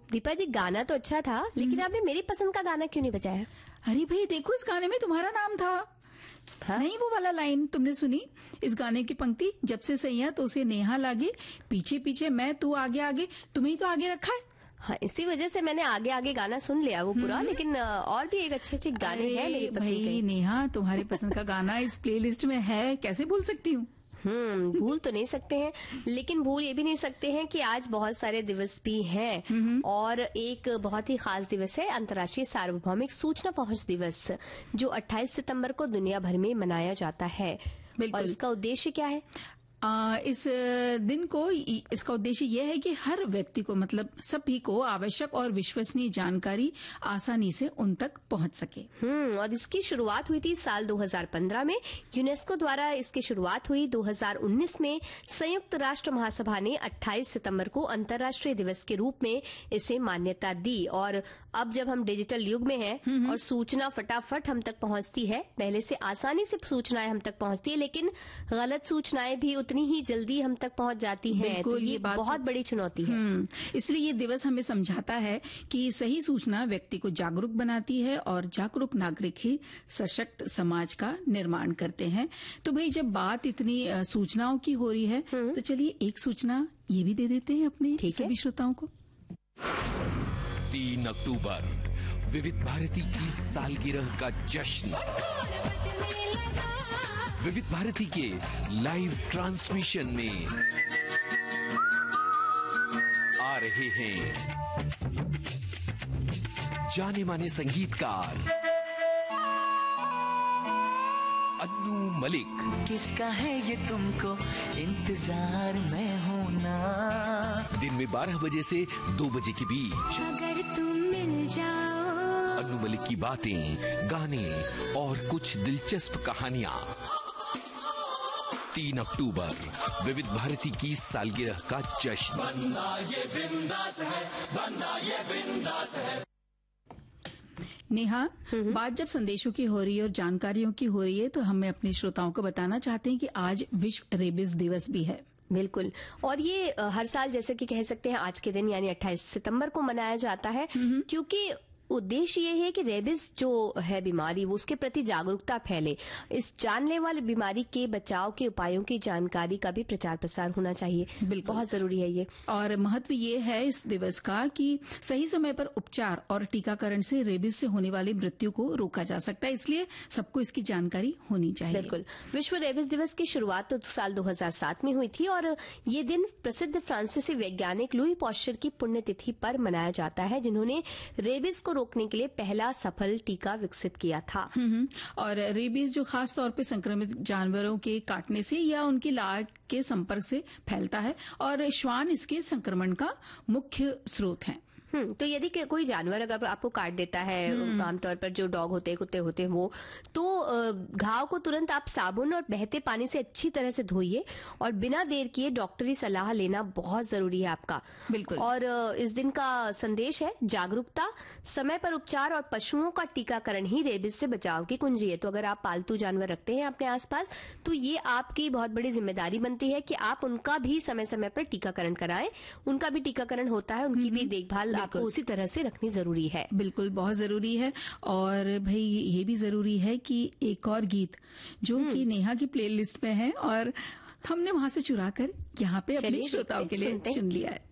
दीपा जी, गाना तो अच्छा था, लेकिन आपने मेरी पसंद का गाना क्यों नहीं बजाया? अरे भाई देखो, इस गाने में तुम्हारा नाम था। हाँ? नहीं वो वाला लाइन तुमने सुनी? इस गाने की पंक्ति, जब से सैया तो से नेहा लागे, पीछे पीछे मैं तू आगे आगे, तुम्हें ही तो आगे रखा है। हाँ, इसी वजह से मैंने आगे आगे गाना सुन लिया वो पूरा, लेकिन और भी एक अच्छे गाने हैं मेरी पसंद के। भाई नेहा, तुम्हारे पसंद का गाना इस प्लेलिस्ट में है, कैसे भूल सकती हूँ? भूल तो नहीं सकते हैं, लेकिन भूल ये भी नहीं सकते हैं कि आज बहुत सारे दिवस भी हैं और एक बहुत ही खास दिवस है, अंतर्राष्ट्रीय सार्वभौमिक सूचना पहुंच दिवस, जो 28 सितंबर को दुनिया भर में मनाया जाता है। और इसका उद्देश्य क्या है? इस दिन को, इसका उद्देश्य यह है कि हर व्यक्ति को, मतलब सभी को, आवश्यक और विश्वसनीय जानकारी आसानी से उन तक पहुंच सके। और इसकी शुरुआत हुई थी साल 2015 में, यूनेस्को द्वारा इसकी शुरुआत हुई। 2019 में संयुक्त राष्ट्र महासभा ने 28 सितंबर को अंतर्राष्ट्रीय दिवस के रूप में इसे मान्यता दी। और अब जब हम डिजिटल युग में हैं और सूचना फटाफट हम तक पहुंचती है, पहले से आसानी से सूचनाएं हम तक पहुंचती है, लेकिन गलत सूचनाएं भी उतनी ही जल्दी हम तक पहुंच जाती हैं। तो ये बहुत बड़ी चुनौती है। इसलिए ये दिवस हमें समझाता है कि सही सूचना व्यक्ति को जागरूक बनाती है और जागरूक नागरिक ही सशक्त समाज का निर्माण करते हैं। तो भाई, जब बात इतनी सूचनाओं की हो रही है, तो चलिए एक सूचना ये भी दे देते हैं अपने सभी श्रोताओं को। 3 अक्टूबर विविध भारती की सालगिरह का जश्न। विविध भारती के लाइव ट्रांसमिशन में आ रहे हैं जाने माने संगीतकार अन्नू मलिक। किसका है ये तुमको इंतजार में हूं ना। दिन में 12 बजे से 2 बजे के बीच अगर तुम मिल जाओ। अन्नू मलिक की बातें, गाने और कुछ दिलचस्प कहानियां। 3 अक्टूबर विविध भारती की सालगिरह का जश्न। बंदा ये बिंदास है, बंदा ये बिंदास है। नेहा, बात जब संदेशों की हो रही है और जानकारियों की हो रही है, तो हम अपने श्रोताओं को बताना चाहते हैं कि आज विश्व रेबीज दिवस भी है। बिल्कुल, और ये हर साल जैसे कि कह सकते हैं आज के दिन यानी 28 सितंबर को मनाया जाता है, क्योंकि उद्देश्य ये है कि रेबीज जो है बीमारी, वो उसके प्रति जागरूकता फैले। इस जानलेवा वाली बीमारी के बचाव के उपायों की जानकारी का भी प्रचार प्रसार होना चाहिए। बिल्कुल, बहुत जरूरी है ये। और महत्व ये है इस दिवस का कि सही समय पर उपचार और टीकाकरण से रेबीज से होने वाली मृत्यु को रोका जा सकता है, इसलिए सबको इसकी जानकारी होनी चाहिए। बिल्कुल, विश्व रेबीज दिवस की शुरुआत तो साल 2007 में हुई थी और ये दिन प्रसिद्ध फ्रांसीसी वैज्ञानिक लुई पॉस्चर की पुण्यतिथि पर मनाया जाता है, जिन्होंने रेबीज को रोकने के लिए पहला सफल टीका विकसित किया था। और रेबीज जो खास तौर पे संक्रमित जानवरों के काटने से या उनकी लार के संपर्क से फैलता है और श्वान इसके संक्रमण का मुख्य स्रोत है। तो यदि कोई जानवर अगर आपको काट देता है, आमतौर पर जो डॉग होते हैं, कुत्ते होते हैं, वो तो घाव को तुरंत आप साबुन और बहते पानी से अच्छी तरह से धोइए और बिना देर किए डॉक्टरी सलाह लेना बहुत जरूरी है आपका। बिल्कुल। और इस दिन का संदेश है जागरूकता, समय पर उपचार और पशुओं का टीकाकरण ही रेबीज से बचाव की कुंजी है। तो अगर आप पालतू जानवर रखते हैं अपने आसपास, तो ये आपकी बहुत बड़ी जिम्मेदारी बनती है कि आप उनका भी समय समय पर टीकाकरण कराएं। उनका भी टीकाकरण होता है, उनकी भी देखभाल आपको उसी तरह से रखनी जरूरी है। बिल्कुल, बहुत जरूरी है। और भाई ये भी जरूरी है कि एक और गीत जो कि नेहा की प्लेलिस्ट में है और हमने वहां से चुरा कर यहाँ पे अपने श्रोताओं के लिए चुन लिया है।